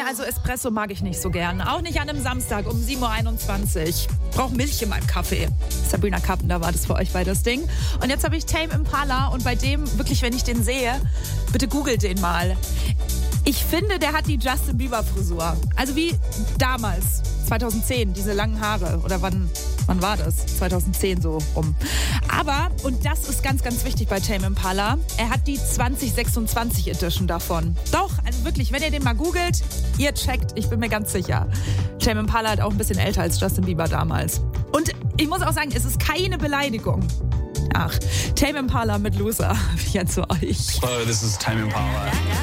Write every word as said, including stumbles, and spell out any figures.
also Espresso mag ich nicht so gern. Auch nicht an einem Samstag um sieben Uhr einundzwanzig. Brauch Milch in meinem Kaffee. Sabrina Carpenter war das für euch bei das Ding. Und jetzt habe ich Tame Impala und bei dem, wirklich, wenn ich den sehe, bitte googelt den mal. Ich finde, der hat die Justin Bieber Frisur. Also wie damals, zweitausendzehn, diese langen Haare. Oder wann, wann war das? zweitausendzehn so rum. Aber, und das ist ganz, ganz wichtig bei Tame Impala, er hat die zwanzig sechsundzwanzig Edition davon. Doch, also wirklich, wenn ihr den mal googelt, ihr checkt, ich bin mir ganz sicher. Tame Impala hat auch ein bisschen älter als Justin Bieber damals. Und ich muss auch sagen, es ist keine Beleidigung. Ach, Tame Impala mit Loser, habe ich jetzt für euch. Oh, this is Tame Impala.